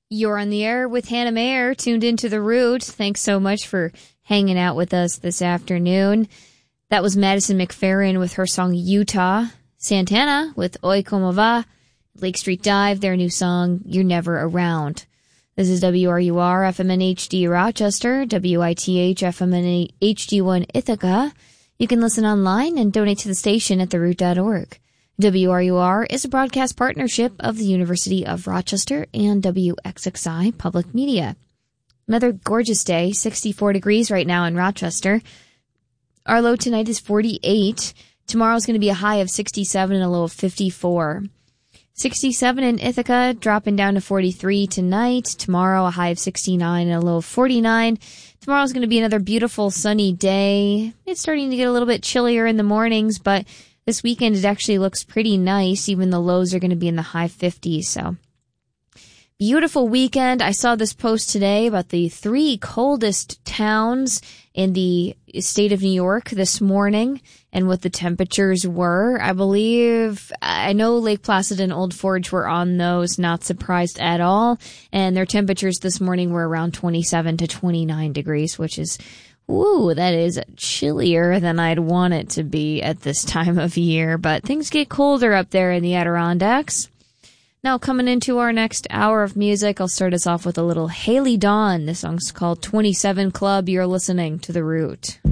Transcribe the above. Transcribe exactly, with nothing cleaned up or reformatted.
You're on the air with Hannah Mayer, tuned into The Root. Thanks so much for hanging out with us this afternoon. That was Madison McFerrin with her song Utah. Santana with Oi Como Va. Lake Street Dive, their new song, You're Never Around. This is W R U R F M N H D Rochester, W I T H F M N H D one Ithaca. You can listen online and donate to the station at the root dot org. W R U R is a broadcast partnership of the University of Rochester and W X X I Public Media. Another gorgeous day, sixty-four degrees right now in Rochester. Our low tonight is forty-eight. Tomorrow's going to be a high of sixty-seven and a low of fifty-four. sixty-seven in Ithaca, dropping down to forty-three tonight. Tomorrow, a high of sixty-nine and a low of forty-nine. Tomorrow's going to be another beautiful sunny day. It's starting to get a little bit chillier in the mornings, but this weekend it actually looks pretty nice. Even the lows are going to be in the high fifties, so beautiful weekend. I saw this post today about the three coldest towns in the state of New York this morning and what the temperatures were. I believe, I know Lake Placid and Old Forge were on those, not surprised at all. And their temperatures this morning were around twenty-seven to twenty-nine degrees, which is, ooh, that is chillier than I'd want it to be at this time of year. But things get colder up there in the Adirondacks. Now, coming into our next hour of music, I'll start us off with a little Haley Dawn. This song's called twenty-seven Club. You're listening to The Root.